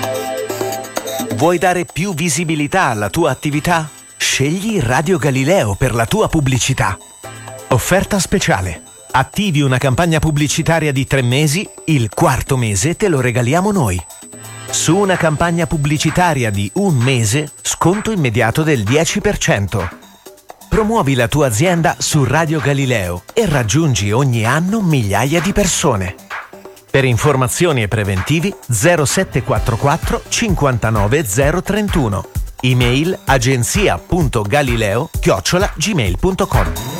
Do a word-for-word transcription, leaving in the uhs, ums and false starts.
Vuoi dare più visibilità alla tua attività? Scegli Radio Galileo per la tua pubblicità. Offerta speciale. Attivi una campagna pubblicitaria di tre mesi, il quarto mese te lo regaliamo noi. Su una campagna pubblicitaria di un mese, sconto immediato del dieci per cento. Promuovi la tua azienda su Radio Galileo e raggiungi ogni anno migliaia di persone. Per informazioni e preventivi zero sette quattro quattro cinquantanove zero trentuno. Email agenzia punto galileo chiocciola gmail punto com.